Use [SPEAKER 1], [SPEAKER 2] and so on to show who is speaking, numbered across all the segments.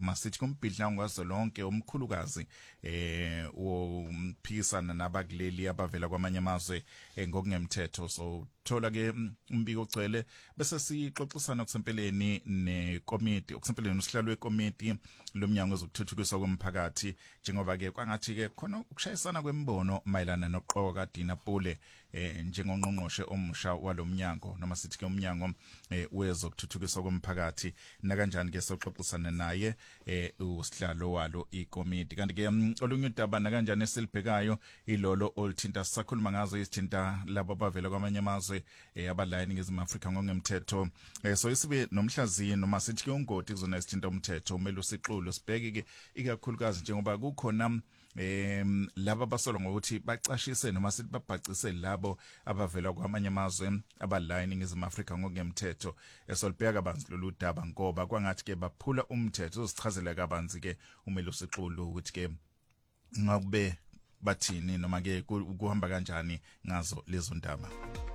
[SPEAKER 1] noma sithi kumbhidla ngwazolonke omkhulukazi umphikisana nabakuleli abavela kwamanye amazwe ngokungemthetho. So thola ke umbiko ogcwele bese sixoxisana kusempeleni nekomiti okusempeleni usihlalo wekomiti lomnyango wezokuthuthukiswa komphakathi njengoba ke kwangathi ke khona ukushayisana kwembono mayelana noqoka Dina Pule njengongqongqoshe omusha walomnyango noma sithi ke umnyango wezokuthuthukiswa komphakathi na kanjani ke soxoxisana naye usihlalo walo ikomiti. Kanti ke olunye udaba na kanjani esilibhekayo ilolo olthinta sakhuluma ngazo isithinta labo abavela kwamanye amazwe abalayini ngezimu Afrika ngokungemthetho. So isibe nomhlaziyi noma sithi ke ungoti kuzona isithinta umthetho umele usixulo sibheke ke ikakhulukazi njengoba kukhona laba basolwa ngokuthi bacashise noma sithi babhacise labo abavela kwamanye amazwe abalayini ngezimu Afrika ngokungemthetho. Esolibheka kabanzi lolu daba ngoba kwangathi ke baphula umthetho usichazela kabanzi ke umele usixulo ukuthi ke ngakube bathini noma ke kuhamba kanjani ngazo lezo ndaba.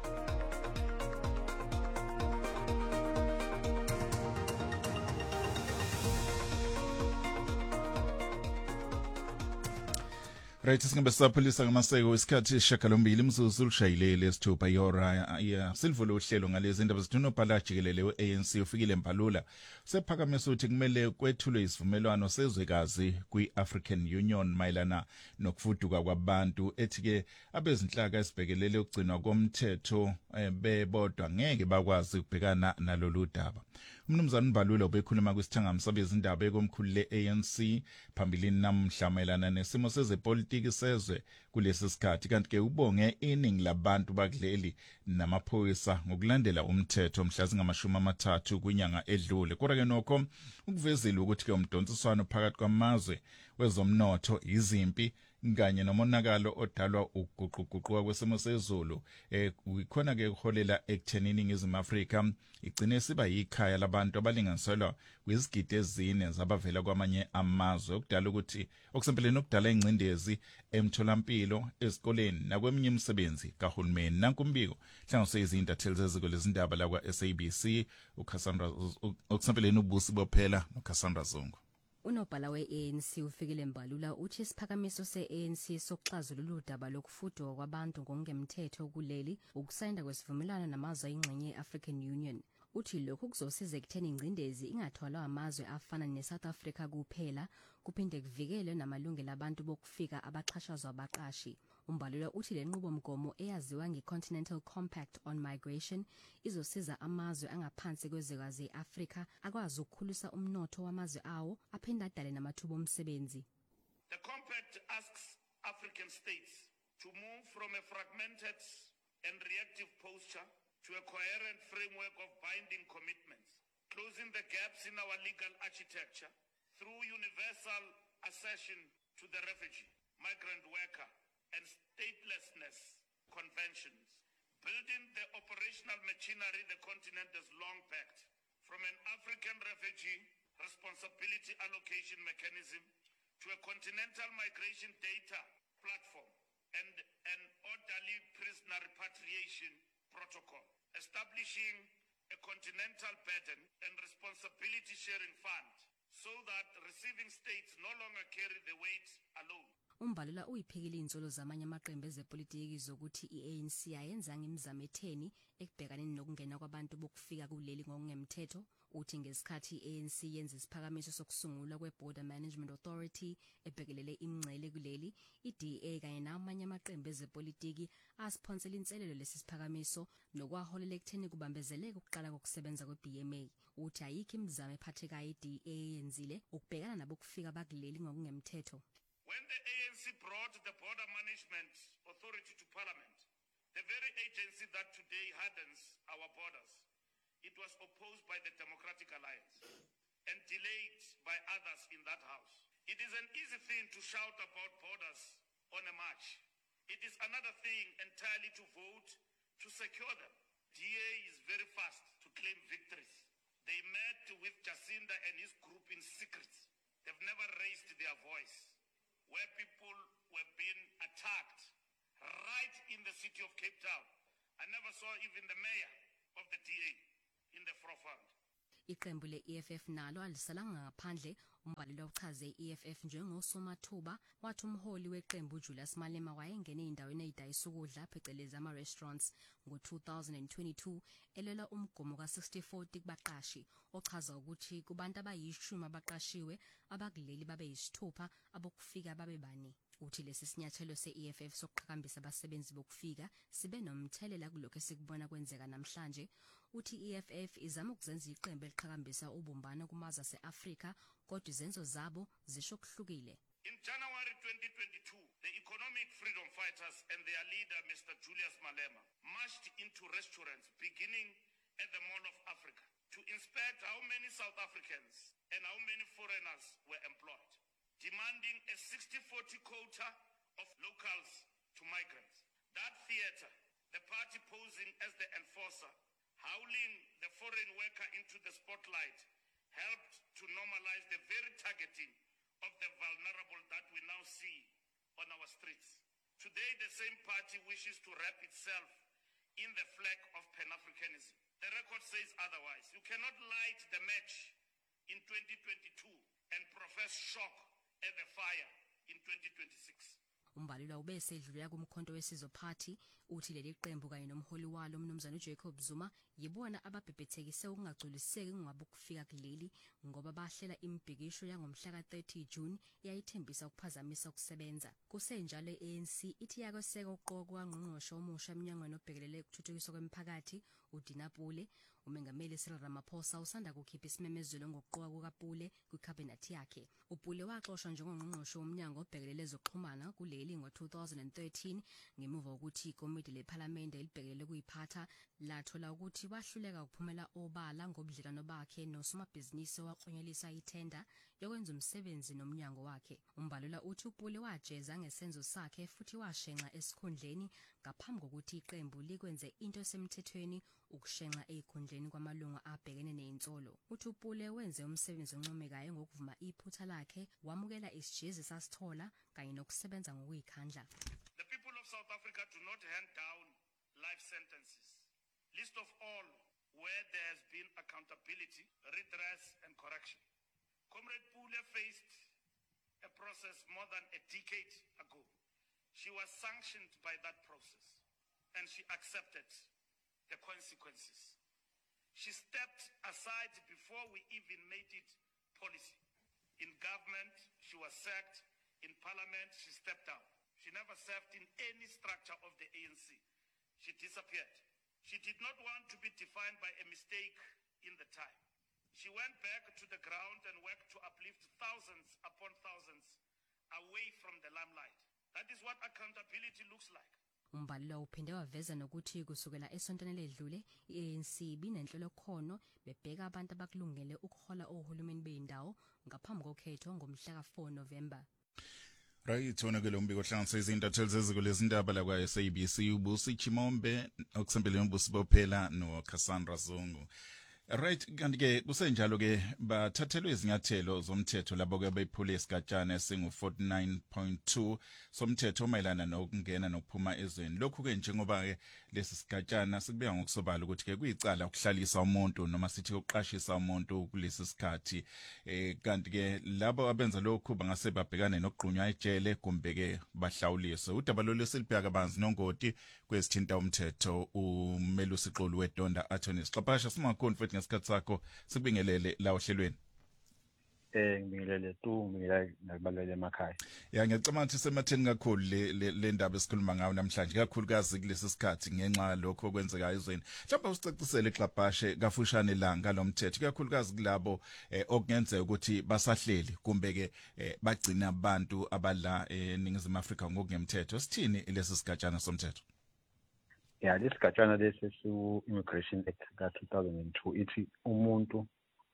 [SPEAKER 1] Right, singabe sapholisa ngamaseko isikhathi shakalombili imzuzu ulishayilele esithupha yora ya silvulo uhlelo ngalezi indaba zithuno bhala jikelele we-ANC ufikile Mbalula sephakamisa ukuthi kumele kwethulwe isivumelwano sezwekazi kwi-African Union mayelana nokufuduka kwabantu ethi ke abezinhlaka esibhekelele ukugcinwa komthetho bebodwa ngeke bakwazi ukubhekana nalolu daba. Umnumzana Mbalula ubekhuluma kwisithangamso bezindaba ekomkhulu le-ANC phambilini namhla mayelana nesimo sezepolitiki sezwe kulesi sikhathi kanti ke ubonge iningi labantu bakuleli namaphoyisa ngokulandela umthetho mhla zingama-30 kwinyanga edlule. Kodwa ke nokho ukuvezile ukuthi ke umdonsiswano phakathi kwamazwe wezomnotho izimpi kanye nomonakalo odalwa ukuguquguquka kwesimo sezulu kukhona ke kuholela ekuthenini iNingizimu Afrika igcine siba yikhaya labantu abalinganiselwa kwizigidi ezine zabavela kwamanye amazwe okudala ukuthi okusempeleni okudala ingcindezi emtholampilo ezikoleni nakweminye imisebenzi kahulumeni. Nankumbiko hlanganise izintatheli zeziko lezindaba la kwa SABC uCassandra okusempeleni ubusi bophela noCassandra Zungu.
[SPEAKER 2] Unobhala we-ANC ufikile Mbalula uthi isiphakamiso se-ANC sokuxazulula udaba lokufuduka kwabantu ngokungemthetho kuleli ukusayinda kwesivumelwano namazwe ayingxenye e-African Union. Uthi lokhu kuzosiza ekutheni ingcindezi ingathwalwa amazwe afana ne-South Africa kuphela kuphinde kuvikele namalungelo abantu bokufika abaxhashazwa abaqashi. Umbalula uthi le nqubomgomo eyaziwa nge-Continental Compact on Migration izosiza amazwe angaphansi kwezwekazi e-Afrika akwazi ukukhulisa umnotho wamazwe awo aphinde adale namathuba omsebenzi.
[SPEAKER 3] The compact asks African states to move from a fragmented and reactive posture to a coherent framework of binding commitments, closing the gaps in our legal architecture through universal accession to the refugee, migrant worker, and statelessness conventions, building the operational machinery the continent has long backed, from an African refugee responsibility allocation mechanism to a continental migration data platform and an orderly prisoner repatriation protocol, establishing a continental burden and responsibility sharing fund so that receiving states no longer carry the weight alone.
[SPEAKER 2] Umbalula uyiphikile inzolo zamanye amaqembu ezepolitiki zokuthi i-ANC ayenzanga imizamo etheni ekubhekaneni nokungena kwabantu bokufika kuleli ngokungemthetho. Uthi ngesikhathi i-ANC yenza isiphakamiso sokusungulwa kwe-Border Management Authority ebhekelele imingcele kuleli, i-DA kanye namanye amaqembu ezepolitiki asiphonsela inselelo lesi siphakamiso nokwaholela ekutheni kubambezeleke ukuqala kokusebenza kwe-BMA. Uthi ayikho imizamo ephathekayo i-DA yenzile ukubhekana nabokufika bakuleli ngokungemthetho.
[SPEAKER 3] When the ANC brought the Border Management Authority to Parliament, the very agency that today hardens our borders, it was opposed by the Democratic Alliance and delayed by others in that house. It is an easy thing to shout about borders on a march. It is another thing entirely to vote to secure them. DA is very fast to claim victories. They met with Jacinda and his group in secret. They've never raised their voice. Where people were being attacked right in the city of Cape Town. I never saw even the mayor of the DA in the forefront.
[SPEAKER 2] Iqembu le-EFF nalo alisalanga ngaphandle. Umbalelwa uchaze i-EFF njengosomathuba, wathi umholi weqembu Julius Malema wayengene ey'ndaweni ey'dayisa ukudla phecelezi ama-restaurants ngo-2022 elela umgomo ka-60-40 kubaqashi, ochaza ukuthi kubantu abayishumi abaqashiwe abakuleli babe yisithupha abokufika babe bane. Uthi lesi sinyathelo se-EFF sokuqhakambisa abasebenzi bokufika sibe nomthelela kulokho esikubona kwenzeka namhlanje. Uthi i-EFF izama ukuzenza iqembu eliqhakambisa ubumbano kumazwe ase-Afrika, kodwa izenzo zabo zisho kuhlukile.
[SPEAKER 3] In January 2022, the economic freedom fighters and their leader, Mr. Julius Malema, marched into restaurants beginning at the Mall of Africa to inspect how many South Africans and how many foreigners were employed, demanding a 60-40 quota of locals to migrants. That theater, the party posing as the enforcer, howling the foreign worker into the spotlight, helped to normalize the very targeting of the vulnerable that we now see on our streets. Today, the same party wishes to wrap itself in the flag of Pan-Africanism. The record says otherwise. You cannot light the match in 2022 and profess shock at the fire in 2026.
[SPEAKER 2] Umbalelwa ubese edlulela kumkhonto weSizwe Party, uthi leli qembu kanye nomholi walo umnumzana uJacob Zuma yibona ababhebhethekise ukungagculiseki ngabukufika kuleli ngoba bahlela imibhikisho yangomhla ka-30 June yayithembisa ukuphazamisa ukusebenza. Kusenjalo i-ANC ithi yakweseka uqobo kwangqongqoshe omusha emnyangweni obhekelele ukuthuthukiswa kwemiphakathi uDinapule. Umengameli Cyril Ramaphosa usanda kukhipha isimemezelo ngokuqoka kukaPule kwikhabhinethi yakhe. uPule waxoshwa njengongqongqoshe womnyango obhekelele ezokuxhumana kuleli ngo-2013 ngemuva kokuthi ikomiti lephalamende elibhekelele kuyiphatha lathola ukuthi wahluleka ukuphumela obala ngobudlelwano bakhe nosomabhizinisi owaklonyelisa ithenda yokwenza umsebenzi nomnyango wakhe. Umbalelwa uthi uPule wajeza ngesenzo sakhe futhi washenxa esikhundleni ngaphambi kokuthi iqembu likwenze into esemthethweni ukushenxa ezikhundleni kwamalungu abhekene nezinsolo. Uthi uPule wenze umsebenzi oncomekayo ngokuvuma iphutha lakhe, wamukela isijezi sasithola kanye nokusebenza ngokuyikhandla.
[SPEAKER 3] The people of South Africa do not hand down life sentences, least of all where there has been accountability, redress and correction. Comrade Pule faced a process more than a decade ago. She was sanctioned by that process and she accepted the consequences. She stepped aside before we even made it policy. In government, she was sacked. In parliament, she stepped down. She never served in any structure of the ANC. She disappeared. She did not want to be defined by a mistake in the time. She went back to the ground and worked to uplift thousands upon thousands away from the limelight. That is what accountability looks like.
[SPEAKER 2] Umbalelwa uphinde waveza nokuthi kusukela esontweni ledlule i-ANC binenhlelo khono bebheka abantu abakulungele ukuhola ohulumeni beyindawo ngaphambi kokhetho ngomhla ka-4 November.
[SPEAKER 1] Right, wona ke lo mbiko ohlanganisa izintatheli zeziko lezindaba la kwa SABC uBusi Chimombe okusembele uBusi Bophela no Cassandra Zungu. Right, kanti ke kusenjalo ke bathathelwe izinyathelo zomthetho labo ke bephule isigatshana singu 49.2 somthetho omayelana nokungena nokuphuma ezweni. Lokhu ke njengoba ke lesi sigatshana sikubeka ngokusobala ukuthi ke kuyicala ukuhlalisa umuntu noma sithi ukuqashisa umuntu kulesi sikhathi kanti ke labo abenza lokhu bangase babhekane nokugqunywa ejele kumbe ke bahlawuliswe. Udaba lo lesilibheka kabanzi nongoti kwesithinta umthetho uMelusi Xolo weDonda Attorneys. Xapasha singakhona futhi ngesikhathi sakho sibingelele la ohlelweni.
[SPEAKER 4] Ngibingelele tu ngibingelele nakubalele emakhaya.
[SPEAKER 1] Ya ngiyacabanga ukuthi sematheni kakhulu le ndaba esikhuluma ngayo namhlanje kakhulukazi kulesi sikhathi ngenxa lokho okwenzeka ezweni. Mhlawumbe usicacisele Xapashe kafushane la ngalomthetho kakhulukazi kulabo okungenzeka ukuthi basahleli kumbe ke bagcina abantu abala eNingizimu Afrika ngokungemthetho. Sithini lesi sigatshana somthetho?
[SPEAKER 4] Ya lesigatshana lesi su-Immigration Act ka-2002 ithi umuntu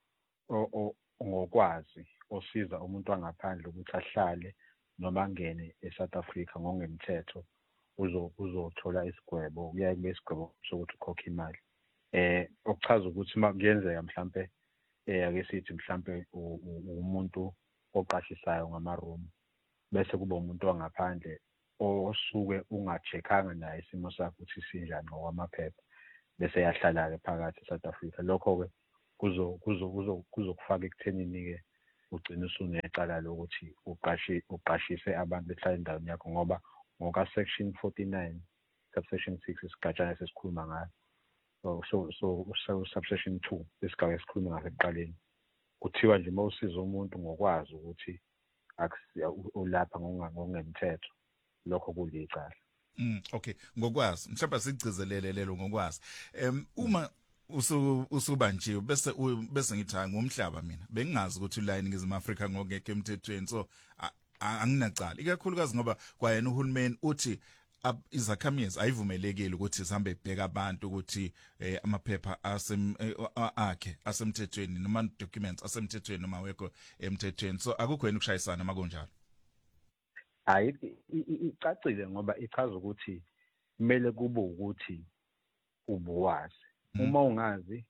[SPEAKER 4] ngokwazi osiza umuntu angaphandle ukuthi ahlale noma angene eSouth Africa ngokungemthetho uzothola isigwebo kuyaye kube isigwebo sokuthi ukhokhe imali. Okuchaza ukuthi makuyenzeka mhlambe ake sithi mhlambe umuntu oqashisayo ngamaroom bese kuba umuntu wangaphandle osuke ungacheckanga naye isimo sakhe ukuthi sinjani ngokwamaphepha bese yahlala ke phakathi eSouth Africa. Lokho ke kuzokufaka ekuthenini ke ugcina usunecala lokuthi uqashise abantu behlala endaweni yakho ngoba ngoka section 49 subsection 6 isigatshana sesikhuluma ngayo so subsection 2 isigaba esikhuluma ngaso ekuqaleni kuthiwa nje mawusiza umuntu ngokwazi ukuthi ulapha ngokungemthetho lokho kulicala.
[SPEAKER 1] Okay, ngokwazi mhlawumbe sigcizelele lelo ngokwazi. Uma usuba nje bese ngithi ngomhlaba mina bengingazi ukuthi ula eNingizimu Afrika ngokeke emthethweni so anginacala ikakhulukazi ngoba kwayena uhulumeni uthi izakhamizi ayivumelekile ukuthi sihambe ibheka abantu ukuthi amaphepha akhe asemthethweni noma documents asemthethweni noma wekho emthethweni so akukho yena ukushayisana makunjalo.
[SPEAKER 4] Hayi icacile ngoba ichaza ukuthi kumele kube ukuthi ubuwazi uma ungazi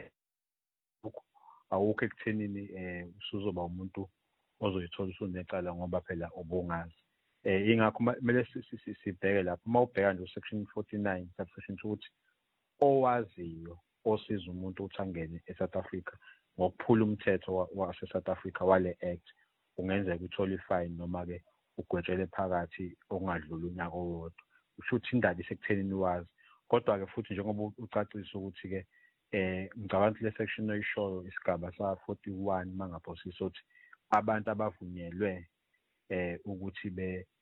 [SPEAKER 4] awukho ekuthenini usuzoba umuntu ozoyithola usunecala ngoba phela ubungazi ingakho kumele sibheke lapho uma ubheka nje section 49 subsection 2 ukuthi owaziyo osiza umuntu ukuthi angene eSouth Africa ngokuphula umthetho wase South Africa wale act ungenzeka uthola ifine noma ke ugwetshele phakathi okungadlula unyaka owodwa usho ukuthi indaba isekuthenini wazi kodwa ke futhi njengoba ucacisa ukuthi ke ngicabanga le section oyishoyo isigaba sa 41 mangaphosisa ukuthi abantu abavunyelwe ukuthi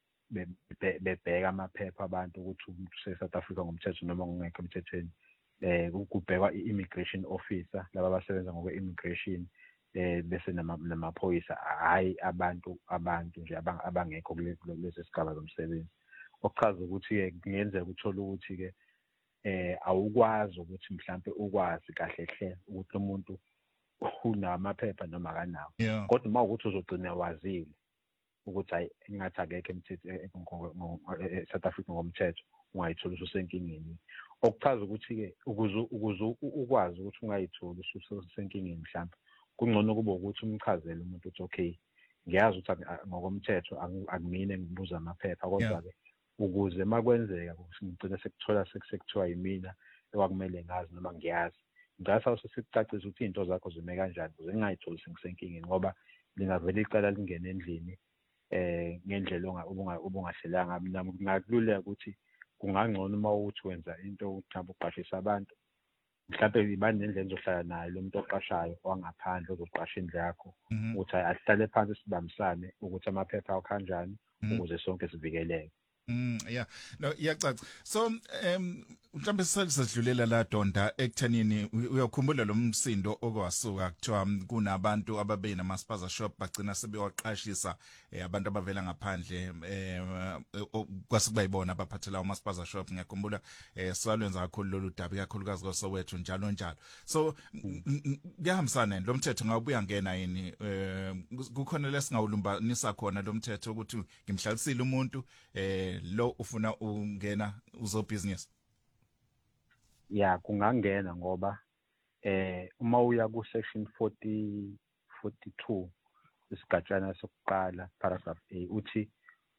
[SPEAKER 4] bebheka amaphepha abantu ukuthi umuntu useSouth Africa ngomthetho noma ngongekho emthethweni ukubhekwa immigration officer laba abasebenza ngokwe-immigration bese namaphoyisa hayi abantu nje abangekho kulesi sigaba zomsebenzi okuchaza ukuthi ke kungenzeka uthola ukuthi ke awukwazi ukuthi mhlambe ukwazi kahle hle ukuthi umuntu unamaphepha noma kanawo kodwa mawukuthi uzogcina wazile ukuthi hayi engathi akekho emthethweni eSouth Africa ngomthetho ungayithola ususenkingeni okuchaza ukuthi ke ukuze ukwazi ukuthi ungayithola ususenkingeni mhlambe kungcono kube ukuthi umchazele umuntu ukuthi okay ngiyazi ukuthi ngokomthetho akumine ngibuza amaphepha kodwa ke ukuze makwenzeka ngicina sekuthola sekuthiwa yimina ekwakumele ngazi noma ngiyazi ngasa usicacisa ukuthi izinto zakho zime kanjani ukuze ngingayitholi sengisenkingeni ngoba lingavela icala lingene endlini ngendlela obungahlelanga ngakululeka ukuthi kungangcono uma uthi wenza into mhlawumbe uqashisa abantu mhlawumbe ibani nendlela ezohlala nayo lo muntu oqashayo wangaphandle ozoqasha indlu yakho ukuthi asihlale phansi sibambisane ukuthi amaphepha akho kanjani ukuze sonke sivikeleke.
[SPEAKER 1] Yeah, no, iyacaca. So mhlambe sisadlulela la Donda ekuthenini uyakhumbula lo msindo okwasuka kuthiwa kunabantu ababe namaspaza shop bagcina sebewaqashisa abantu abavela ngaphandle kwasekubayibona abaphathela amaspaza shop ngiyakhumbula salwenza kakhulu lolu daba ikakhulukazi koSoweto njalo njalo. So kuyahambisana lo mthetho ngabuya ngena yini kukhona lesingawulumbanisa khona lo mthetho ukuthi ngimhlalisile umuntu lo ufuna ungena uzo business.
[SPEAKER 4] Yeah, kungangena ngoba uma uya ku section 42 isigajana sokuqala paragraph A uthi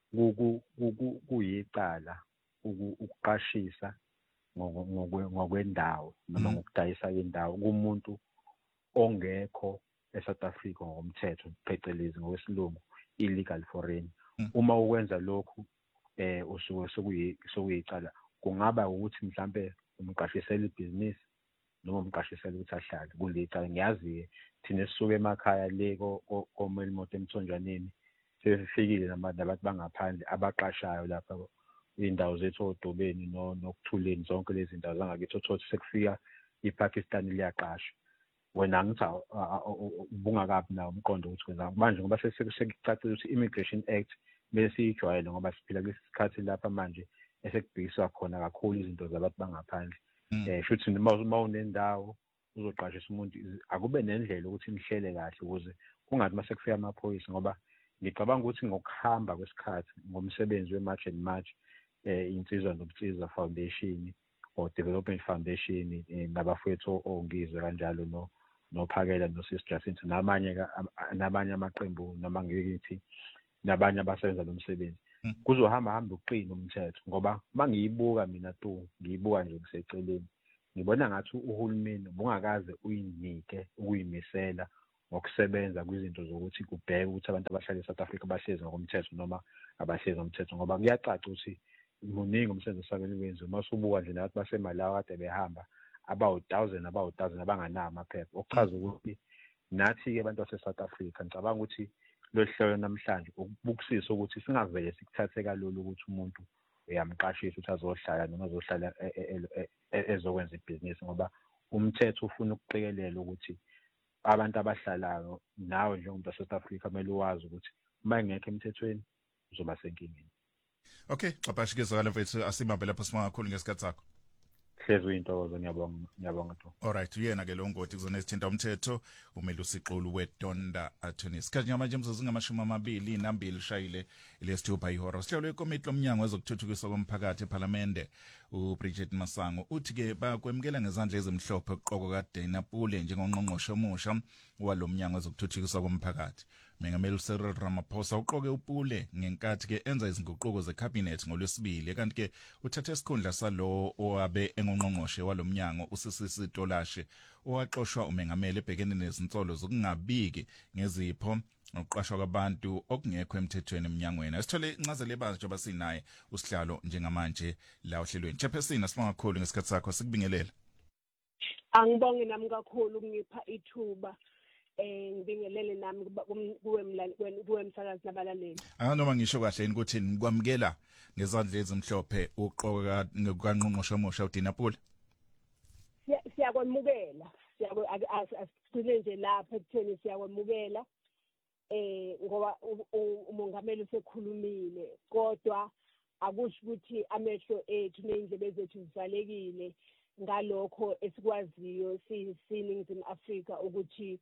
[SPEAKER 4] kuyicala ukuqashisa ngokwendawo noma ngokudayisa indawo kumuntu ongekho eSouth Africa ngomthetho phecelezi ngokwesilungu illegal foreign. Uma ukwenza lokhu usuke sokuyicala kungaba ukuthi mhlambe umqashisela ibhizinisi noma umqashisela ukuthi ahlale kulicala ngiyazi thina sisuke emakhaya le komeli imoto emthonjwaneni sefikile nabantu bangaphandle abaqashayo lapha indawo zethu odobeni nokuthuleni zonke lezi zindawo zangakithi othothi sekufika iPakistan liyaqasha wena ngithi ubungakabi nawo umqondo ukuthi kwenza manje ngoba sekicacile ukuthi immigration act bese siyijwayele ngoba siphila kwesikhathi lapha manje esekubhekiswa khona kakhulu izinto zabantu bangaphandle shuthi uma unendawo uzoqashisa umuntu akube nendlela ukuthi nihlele kahle ukuze kungathi mase kufika amaphoyisa ngoba ngicabanga ukuthi ngokuhamba kwesikhathi ngomsebenzi weMarch and March insizwa nobutsiza foundation or development foundation nabafowethu ongizwe kanjalo nophakela noSister Jacinta nabanye amaqembu noma ngiyithi nabanye abasebenza lo msebenzi kuzohamba uqina umthetho ngoba mangiyibuka mina ngiyibuka nje kuseceleni ngibona ngathi uhulumeni bungakaze uyinike ukuyimisela ngokusebenza kwizinto zokuthi kubheke ukuthi abantu abahlala eSouth Africa bahlezi ngokomthetho noma abahlezi ngomthetho, ngoba kuyacaca ukuthi muningi umsebenzi osabele wenziwe. Masubuka nje nathi baseMalawi kade behamba abawu-1000 abanganawo amaphepha, okuchaza ukuthi nathi-ke abantu base-South Africa ngicabanga ukuthi lolu hlelo namhlanje ukubukisisa ukuthi singavele sikuthathe kalula ukuthi umuntu uyamqashisa ukuthi azohlala noma azohlala ezokwenza ibhizinisi, ngoba umthetho ufuna ukuqikelela ukuthi abantu abahlalayo nawe njengomuntu waseSouth Africa kumele uwazi ukuthi uma ingekho emthethweni uzoba senkingeni.
[SPEAKER 1] Okay, xabashikizakala mfethu asimambe lapho simangakhulu ngesikhathi sakho.
[SPEAKER 4] Hlezi uyintokozo, ngiyabonga to.
[SPEAKER 1] Alright, uyena ke lo ngoti kuzona isithinta umthetho umele usiqulu weDonda Attorney. Sikhathi manje umzuzu ngama-22 shayile lesithupha ihora. Sihlalo wekomiti lomnyango wezokuthuthukiswa komphakathi eParliamente uBridget Masango uthi ke bakwemukela ngezandla ezimhlophe uqoko kaDana Pule njengongqongqoshe omusha walomnyango wezokuthuthukiswa komphakathi. Mengameli Cyril Ramaphosa uqoke uPule ngenkathi ke enza izinguquko zecabinet ngolwesibili, kanti ke uthathe isikhundla salo owabe engongqongqoshe walomnyango uSisisi Tolashe owaxoshwa umengameli ebhekene nezinsolo zokungabiki ngezipho ukuqashwa kwabantu okungekho emthethweni eminyangweni. Asithole incazelo ebanzi njengoba sinaye usihlalo njengamanje la ohlelweni. Chairperson asibonga kakhulu ngesikhathi sakho, sikubingelela.
[SPEAKER 5] Angibonge nami kakhulu ukungipha ithuba ngibingelele nami kuwe msakazi nabalaleli.
[SPEAKER 1] Noma ngisho kahle yini ukuthi nikwamukela ngezandla ezimhlophe uqoka kanqongqoshe omusha uDana Pule?
[SPEAKER 5] Siyakwemukela, asigcine nje lapha ekutheni siyakwemukela ngoba umongameli usekhulumile, kodwa akusho ukuthi amehlo ethu nezindlebe zethu zivalekile ngalokho esikwaziyo siNingizimu Afrika ukuthi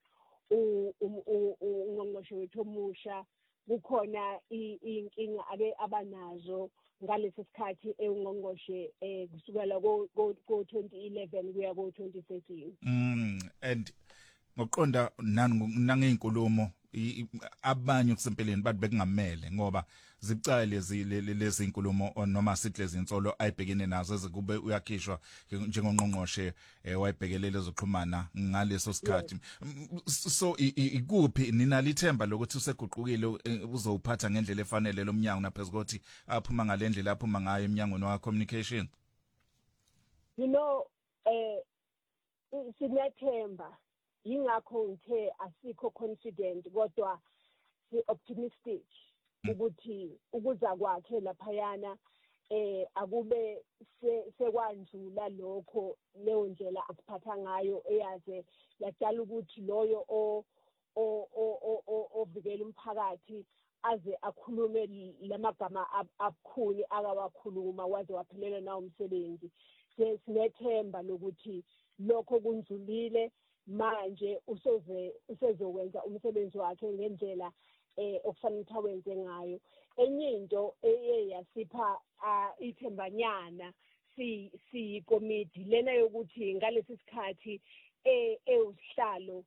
[SPEAKER 5] ungqongqoshe wethu omusha kukhona inkinga ake abanazo ngalesi sikhathi ungqongqoshe kusukela ko-2011 kuya ko-2013.
[SPEAKER 1] And ngoqonda nangeinkulumo abanye kusempeleni bathi bekungamele ngoba zibucayi lezi inkulumo noma sithi lezi insolo ayibhekene nazo ezikube uyakhishwa njengongqongqoshe wayibhekelele zokuxhumana ngaleso sikhathi. So ikuphi ninalithemba lokuthi useguqukile uzowuphatha ngendlela efanele lo mnyango naphezulu ukuthi aphuma ngalendlela aphuma ngayo emnyangweni wa communication?
[SPEAKER 5] You know, sinethemba, yingakho ngithe asikho confident kodwa si optimistic ukuthi ukuza kwakhe laphayana akube sekwandlula lokho leyo ndlela asiphatha ngayo eyaze yaqala ukuthi loyo ovikela umphakathi aze akhulume lamagama abukhuni akawakhuluma waze waphelela nawo umsebenzi. Sinethemba lokuthi lokho kunzulile, manje usezokwenza umsebenzi wakhe ngendlela okufanele ukuthi awenze ngayo. Enye into eyasipha ithembanyana siyikomiti lena yokuthi ngalesi sikhathi usihlalo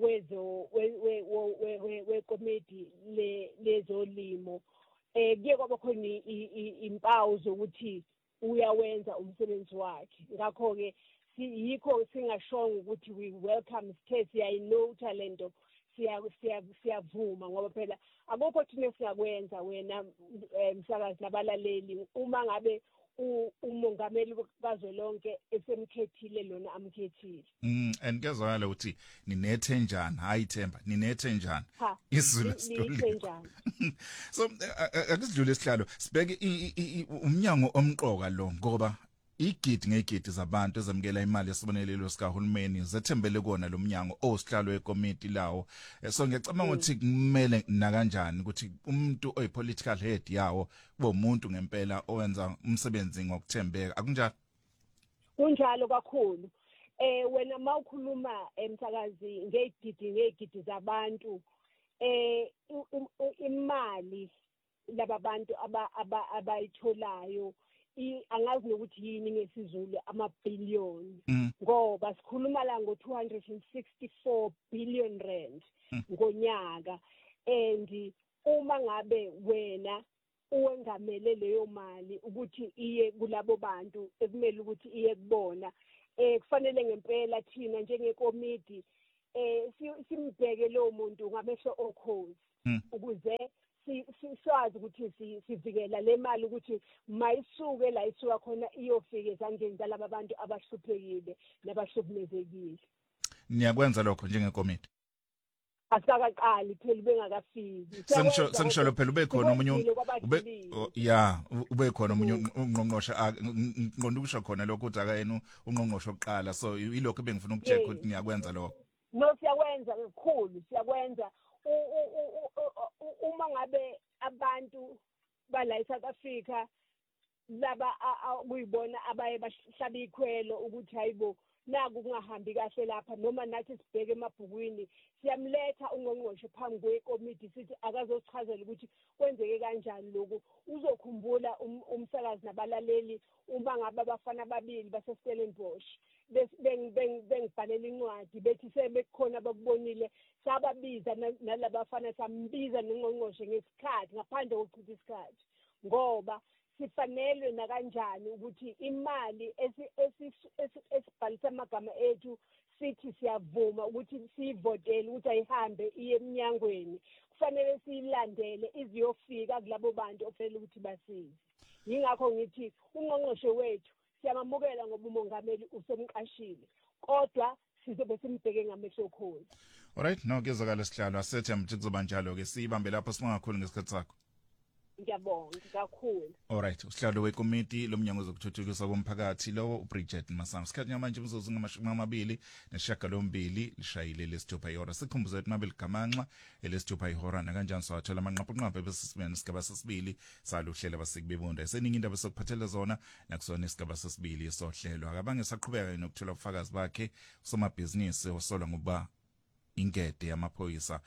[SPEAKER 5] wekomiti lezolimo kuye kwaba khona impawu zokuthi uyawenza umsebenzi wakhe. Ngakho-ke yikho singashongo ukuthi we welcome sithe siyayinotha lento, siyavuma ngoba phela akukho thina singakwenza wena msakazi nabalaleli uma ngabe umongameli kazwelonke esemkhethile lona amkhethile.
[SPEAKER 1] And kezwakala ukuthi ninethe njani, hayi themba ninethe njani isizulu
[SPEAKER 5] ninethe njani.
[SPEAKER 1] So akusidlule isihlalo sibheke umnyango omqoka lo ngoba igidi ngegidi zabantu ezamukela imali yesibonelelo sikahulumeni zethembele kona lo mnyango osihlalo wekomiti lawo. So ngiyacabanga ukuthi kumele na kanjani ukuthi umuntu oyipolitical head yawo kube umuntu ngempela owenza umsebenzi ngokuthembeka, akunjalo?
[SPEAKER 5] Kunjalo kakhulu. Wena mawukhuluma emsakazi ngegidi zabantu imali laba bantu abayitholayo angazi nokuthi yini ngesizulu amabhillion ngoba sikhuluma la ngo-264 billion rand ngonyaka, and uma ngabe wena uwengamele leyo mali ukuthi iye kulabo bantu ekumele ukuthi iye kubona kufanele ngempela thina njengekomiti simbheke lo muntu ngamehlo okhozi ukuze sikwazi ukuthi sivikela le mali ukuthi mayisuke la isuka khona iyofika ezandleni zalabo abantu abahluphekile nabahlukumezekile.
[SPEAKER 1] Niyakwenza lokho njengekomiti?
[SPEAKER 5] Asakaqali phela bengakafiki.
[SPEAKER 1] Sengisholo phela ube khona omunye ube khona omunye ungqongqoshe ngiqonda ukusho khona lokho uthi akayena ungqongqoshe oqala, so ilokho bengifuna ukucheck ukuthi niyakwenza lokho.
[SPEAKER 5] No, siyakwenza kakhulu, siyakwenza. Uma ngabe abantu bala eSouth Africa laba kuyibona abaye bahlaba ikhwelo ukuthi hayibo naku kungahambi kahle lapha noma nathi sibheke emabhukwini siyamletha ungqongqoshe phambi kwekomiti sithi akazosichazela ukuthi kwenzeke kanjani lokho. Uzokhumbula umsakazi nabalaleli uma ngabe abafana ababili baseStellenbosch bengibhalela incwadi bethi sebekukhona bakubonile sababiza nalabafana sambiza nongqongqoshe ngesikhathi ngaphandle kokuchitha isikhathi ngoba sifanelwe na kanjani ukuthi imali esibhalisa amagama ethu sithi siyavuma ukuthi siyivotele ukuthi ayihambe iye eminyangweni kufanele siyilandele iziyofika kulabo bantu ofanele ukuthi basize. Yingakho ngithi ungqongqoshe wethu siyamamukela ngoba umongameli usemqashile kodwa sizobe simbheke ngamehlo okhozi.
[SPEAKER 1] Alright, no kezakala sihlalo asethemba ukuthi kuzoba njalo ke sibambe lapho singakhona ngesikhathi sakho.
[SPEAKER 5] Ngiyabonga kakhulu.
[SPEAKER 1] Alright, usihlalo wekomiti lomnyango wezokuthuthukiswa komphakathi lowo uBridget Masango. Sikhathi manje umzuzu ngama-20 nesishiyagalombili lishayile lesithupha ihora. Sikhumbuze ukuthi mabili gamanxa elesithupha ihora nakanjani sawathola amanqaphu ebesesimene isigaba sesibili saluhlelo basikubebunda. Eseningi indaba sokuphathela zona nakusona isigaba sesibili sohlelo. Akabange saqhubeka nokuthola ubufakazi bakhe usomabhizinisi osolwa ngoba ingede yamaphoyisa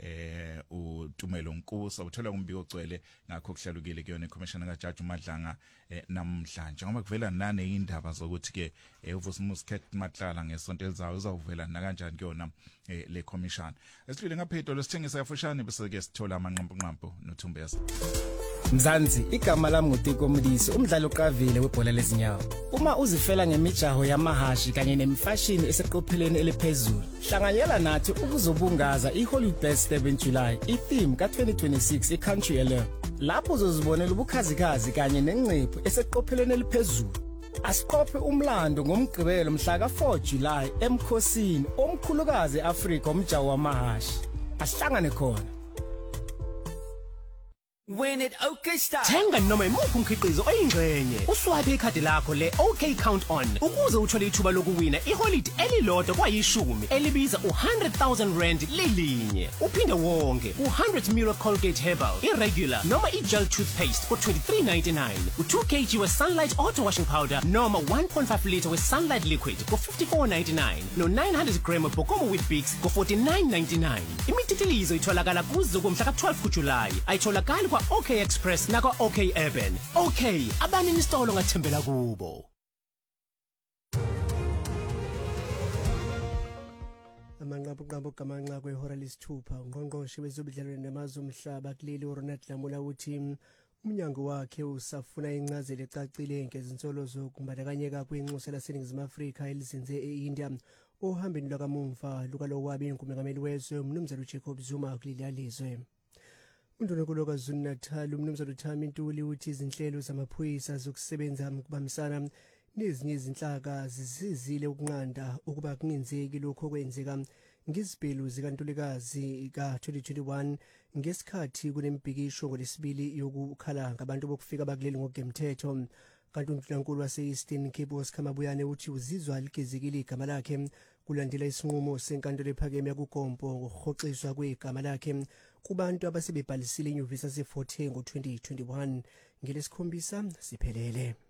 [SPEAKER 1] uTumelo Nkusa uthola umbiko ogcwele ngakho kuhlalukile kuyona iCommissioner kaJaji uMadlanga namhlanje ngoba kuvela nane indaba zokuthi ke uVusimuskhet Matlala ngesonto elizayo uzawuvela na kanjani kuyona le commission. Esidlule ngaphedo lesithengisa yafushane bese ke sithola amanqampu noThumbeza.
[SPEAKER 6] Mzansi, igama lami nguTiko Mlisi, umdlalo oqavile webhola lezinyawo. Uma uzifela ngemijaho yamahashi kanye nemfashini eseqopheleni eliphezulu, hlanganyela nathi ukuzobungaza iHollywood Best 7 July, i-theme ka-2026 iCountry LL. Lapho uzozibonela ubukhazikhazi kanye nenqephu eseqopheleni eliphezulu. Asiqophe umlando ngomgqibelo mhla ka-4 July emkhosini omkhulukazi eAfrika umjaho wamahashi. Asihlangane khona.
[SPEAKER 7] When it OK Style.
[SPEAKER 6] Thenga noma imuphi umkhiqizo oyingxenye. Uswape ikhadi lakho le OK Count On ukuze uthole ithuba lokuwina iholide elilodwa kwayishumi elibiza R100,000 lilinye. Uphinde wonke u100 ml Colgate Herbal irregular noma igel toothpaste for $23.99. U2 kg we Sunlight Auto Washing Powder noma 1.5 liter we Sunlight Liquid for $54.99. No 900 gram Bokomo with Bix for $49.99. Imititilizo itholakala kuzo kumhla ka12 kuJuly. Ayitholakala kwa OK Express nako OK Urban. OK, abani nisitolo ngathembela kubo.
[SPEAKER 8] Amanqabu gamanxa kwehora lesithupha ungqongqoshe wezobudlelwane namazwe omhlaba kuleli uRonald Lamola uthi umnyango wakhe usafuna incazelo ecacile ngezinsolo zokumbandakanyeka kwenxusa laseNingizimu Afrika elizinze eIndia ohambeni lwakamumva lukalo wabe ingumengameli wezwe umnumzana uJacob Zuma kuleli alizwe. Undunankulu KwaZulu-Natal umnumzana uThami Ntuli uthi izinhlelo zamaphoyisa zokusebenza ukubambisana nezinye izinhlaka zisizile ukunqanda ukuba kungenzeki lokho kwenzeka ngizibhelu zikaNtulikazi ka-2021 ngesikhathi kunembhikisho ngolesibili yokukhala ngabantu bokufika bakuleli ngokugemthetho. Kanti undunankulu wase-Eastern Cape Oskamabuyane uthi uzizwa ligezekile igama lakhe kulandela isinqumo senkantolo ephakeme yakuGompo ngokuhoxiswa kwegama lakhe kubantu abasebebhalisile inyuvesi yaseFort Hare ngo-2021. Ngelesikhombisa siphelele.